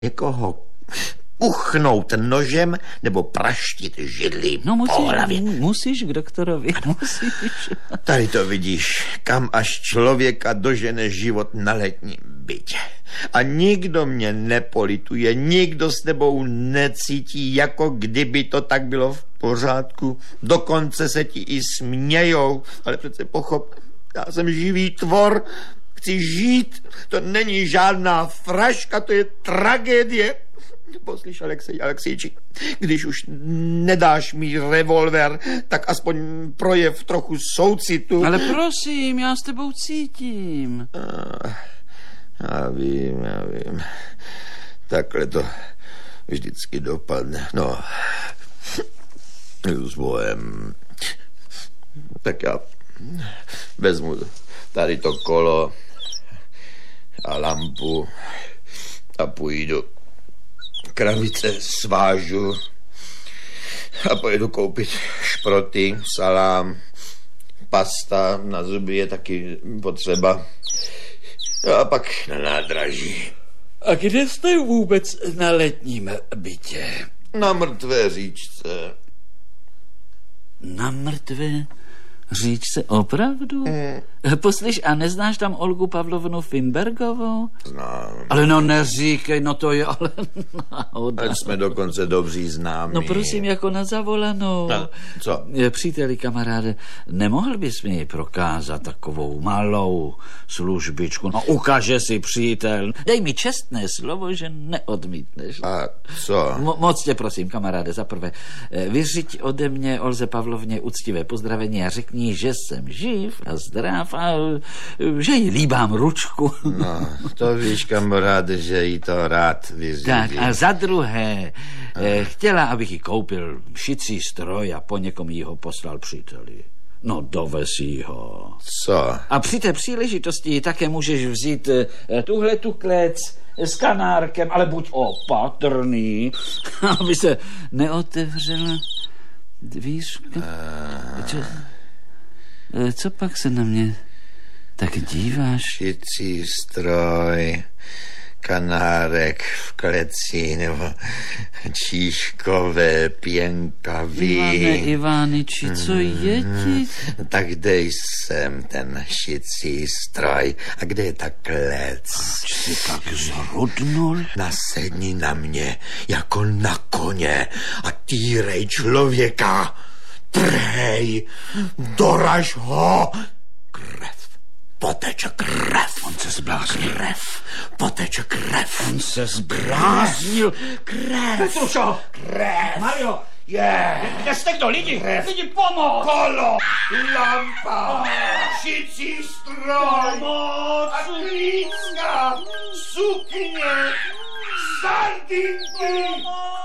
někoho uchnout nožem nebo praštit židlí po hlavě. Musíš k doktorovi, musíš. Tady to vidíš, kam až člověka dožene život na letním bytě. A nikdo mě nepolituje, nikdo s tebou necítí, jako kdyby to tak bylo v pořádku. Dokonce se ti i smějou, ale přece pochop, já jsem živý tvor, chci žít, to není žádná fraška, to je tragédie. Poslyš, Alexejči, když už nedáš mi revolver, tak aspoň projev trochu soucitu. Ale prosím, já s tebou cítím. Já vím. Takhle to vždycky dopadne. No, s bohem. Tak já vezmu tady to kolo a lampu a půjdu. Krabice svážu a pojedu koupit šproty, salám, pasta na zuby je taky potřeba. A pak na nádraží. A kde jste vůbec na letním bytě? Na mrtvé říčce. Na mrtvé říčce, opravdu? Poslyš, a neznáš tam Olgu Pavlovnu Finbergovou? Znám. Ale no neříkej, no to je ale náhoda. Ať jsme dokonce dobří známí. No prosím, jako na zavolanou. No, co? Příteli, kamaráde, nemohl bys mi prokázat takovou malou službičku? No ukáže si, přítel. Dej mi čestné slovo, že neodmítneš. A co? Moc tě prosím, kamaráde, zaprvé, vyřiď ode mě Olze Pavlovně úctivé pozdravení a řekni, že jsem živ a zdrav a že jí líbám ručku. No, to víš, kamaráde, že jí to rád vyřídí. Tak a za druhé, chtěla, abych jí koupil šicí stroj a po někom jí ho poslal příteli. No, dovez jí ho. Co? A při té příležitosti také můžeš vzít tuhle tu klec s kanárkem, ale buď opatrný, aby se neotevřela dvířka. Co pak se na mě tak díváš? Šicí stroj, kanárek v kleci nebo číškové pěnkavy. Ivane Ivániči, co je ti? Tak dej sem ten šicí stroj. A kde je ta klec? Proč jsi tak zrudnul? Nasedni na mě jako na koně a týrej člověka. Trhej, doraž ho. Krev, poteče krev. On se zbláznil. Krev, poteče krev. On se zbláznil. Krev. Petrušo! Krev. Mario! Kde jste kdo? Lidi! Lidi, pomoc! Kolo, lampa, šicí stroj, Pomoc! a klícka, sukně, sardinky.